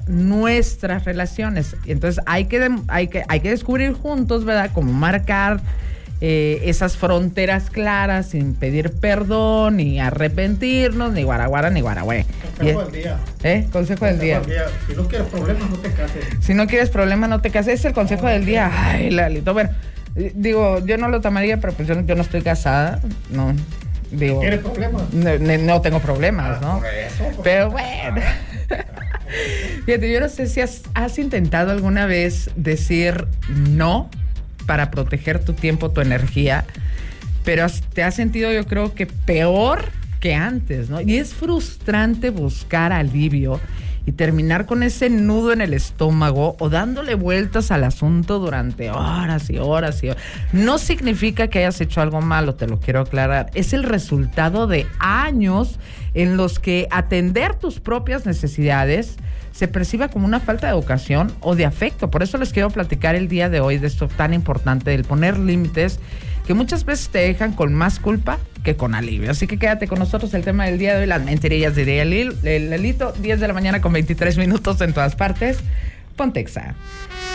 nuestras relaciones. Entonces hay que descubrir juntos, ¿verdad? Cómo marcar esas fronteras claras sin pedir perdón, ni arrepentirnos, ni guaraguara, ni guaragüe. Consejo del día. Consejo del día. Si no quieres problemas, no te cases. Si no quieres problemas, no te cases. Es el consejo del día. Ay, Lalito. Bueno, digo, yo no lo tomaría, pero pues yo no estoy casada. No. Digo, ¿Quieres problemas? No tengo problemas, ¿no? Por eso. Pero bueno. Fíjate, yo no sé si has intentado alguna vez decir no para proteger tu tiempo, tu energía, pero te has sentido, yo creo que peor que antes, ¿no? Y es frustrante buscar alivio y terminar con ese nudo en el estómago o dándole vueltas al asunto durante horas y horas y horas. No significa que hayas hecho algo malo, te lo quiero aclarar. Es el resultado de años en los que atender tus propias necesidades se perciba como una falta de educación o de afecto. Por eso les quiero platicar el día de hoy de esto tan importante, del poner límites, que muchas veces te dejan con más culpa que con alivio. Así que quédate con nosotros. El tema del día de hoy, las mentirillas de Lalito, 10 de la mañana con 23 minutos en todas partes. Ponte Exa.